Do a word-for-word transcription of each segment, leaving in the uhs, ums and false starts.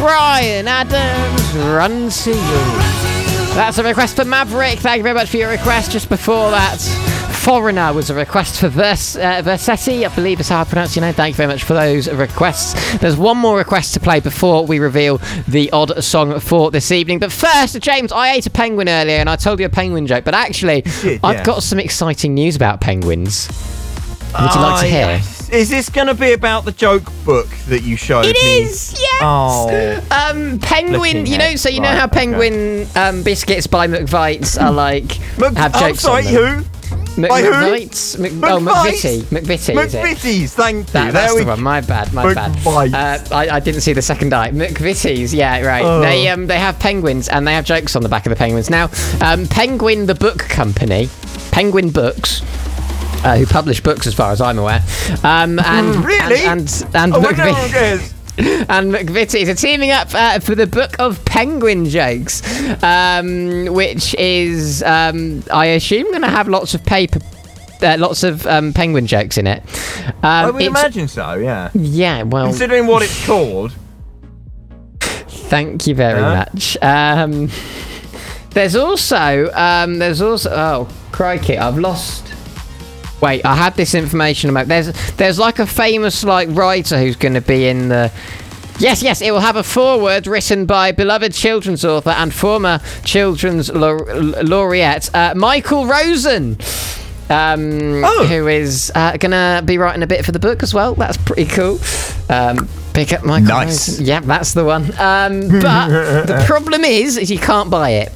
Brian Adams, Run to You. That's a request for Maverick. Thank you very much for your request. Just before that, Foreigner was a request for Vers- uh, Versetti, I believe is how I pronounce your name. Thank you very much for those requests. There's one more request to play before we reveal the odd song for this evening. But first, James, I ate a penguin earlier and I told you a penguin joke, but actually, did, I've yeah. got some exciting news about penguins. Would you like to hear? Uh, is this going to be about the joke book that you showed It me? is, yes. Oh. Um, penguin, Looking you know, at- so you know right, how okay. penguin um, biscuits by McVitie's are like Mc- have I'm jokes sorry, on them. who? Mc- By who? McVitie's? Mc- oh, McVitie's? McVitie. McVitie, is it? McVitie's, thank you. That, there that's we the one. My bad. My bad. McVitie's. Uh, I, I didn't see the second eye. McVitie's. Yeah, right. Oh. They um they have penguins and they have jokes on the back of the penguins. Now, um, Penguin the book company, Penguin Books. Uh, who publish books, as far as I'm aware, um, and, Really? and and and, Oh, McVi- I know who it is. and McVitie's are teaming up uh, for the book of penguin jokes, um, which is, um, I assume, going to have lots of paper, uh, lots of um, penguin jokes in it. Um, I would it's- imagine so, yeah. Yeah, well, Considering what it's called. thank you very Huh? much. Um, there's also, um, there's also, oh crikey, I've lost. Wait, I had this information about. There's, there's like a famous like writer who's going to be in the. Yes, yes, it will have a foreword written by beloved children's author and former children's laure- laureate uh, Michael Rosen, um, Oh. who is uh, going to be writing a bit for the book as well. That's pretty cool. Um, pick up Michael Nice. Rosen. Yeah, that's the one. Um, but the problem is, is you can't buy it.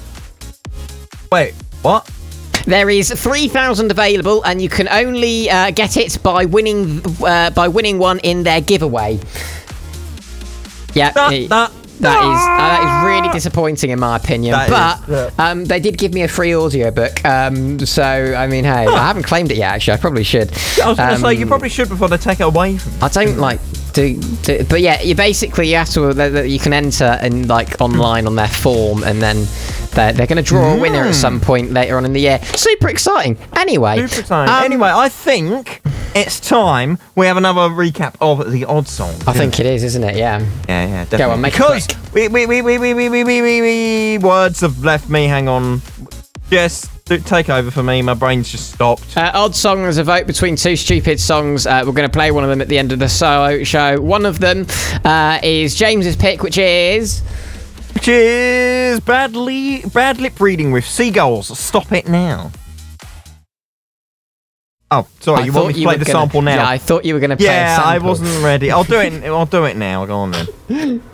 Wait, what? There is three thousand available, and you can only uh, get it by winning uh, by winning one in their giveaway. Yeah, That, it- that, that is uh, that is really disappointing in my opinion. That but is, yeah. um, they did give me a free audiobook, um, so I mean, hey, I haven't claimed it yet. Actually, I probably should. I was going to Um, say, you probably should before they take it away from you. I don't like do, do but yeah, you basically you have to that- that you can enter and like online on their form, and then they're, they're going to draw a winner at some point later on in the year. Super exciting. Anyway, Super time. um, anyway, I think it's time we have another recap of the odd song. I think it is, isn't it? Yeah. Yeah, yeah, definitely. on, make it because quick. we, we, we, we, we, we, we, we, we, we, words have left me. Hang on. Yes, do- take over for me. My brain's just stopped. Uh, odd song is a vote between two stupid songs. Uh, we're going to play one of them at the end of the solo show. One of them uh, is James's pick, which is. Which is badly, bad lip reading with Seagulls. Stop it now. Oh, sorry. I You thought want me to you play were the gonna- sample now? Yeah, I thought you were going to play a Yeah, sample. I wasn't ready. I'll do it. I'll do it now. Go on then.